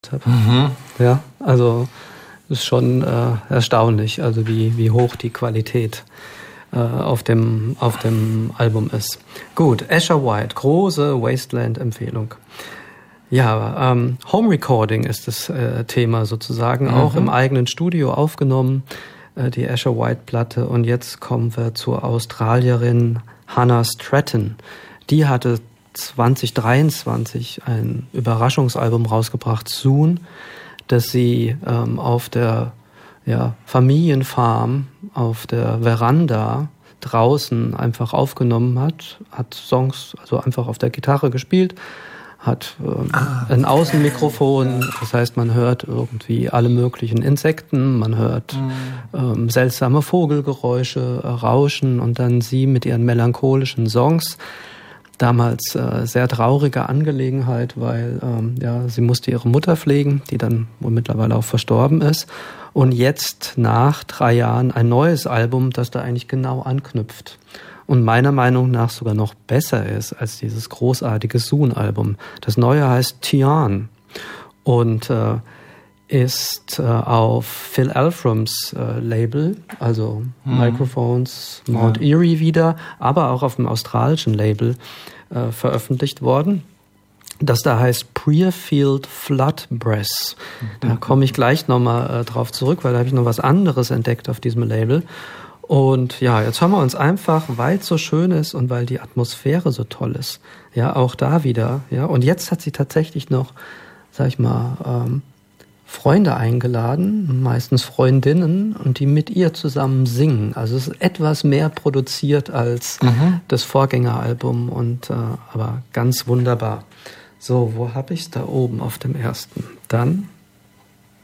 habe. Ja, also ist schon erstaunlich, also wie hoch die Qualität auf dem Album ist. Gut, Asher White, große Wasteland-Empfehlung. Ja, Home Recording ist das Thema sozusagen, auch im eigenen Studio aufgenommen, die Asher White-Platte. Und jetzt kommen wir zur Australierin Hannah Stratton. Die hatte 2023 ein Überraschungsalbum rausgebracht, Soon, das sie auf der Familienfarm, auf der Veranda draußen einfach aufgenommen hat Songs, also einfach auf der Gitarre gespielt, hat ein Außenmikrofon, das heißt, man hört irgendwie alle möglichen Insekten, man hört seltsame Vogelgeräusche, Rauschen und dann sie mit ihren melancholischen Songs. Damals sehr traurige Angelegenheit, weil sie musste ihre Mutter pflegen, die dann wohl mittlerweile auch verstorben ist. Und jetzt nach 3 Jahren ein neues Album, das da eigentlich genau anknüpft. Und meiner Meinung nach sogar noch besser ist als dieses großartige Soon-Album. Das neue heißt Tian und ist auf Phil Elframs Label, also Microphones, Mount Erie wieder, aber auch auf dem australischen Label veröffentlicht worden. Das da heißt Prearfield Flood Brass. Da komme ich gleich nochmal drauf zurück, weil da habe ich noch was anderes entdeckt auf diesem Label. Und ja, jetzt hören wir uns einfach, weil es so schön ist und weil die Atmosphäre so toll ist. Ja, auch da wieder. Ja, und jetzt hat sie tatsächlich noch, sag ich mal, Freunde eingeladen, meistens Freundinnen, und die mit ihr zusammen singen. Also es ist etwas mehr produziert als das Vorgängeralbum und aber ganz wunderbar. So, wo habe ich es? Da oben auf dem ersten. Dann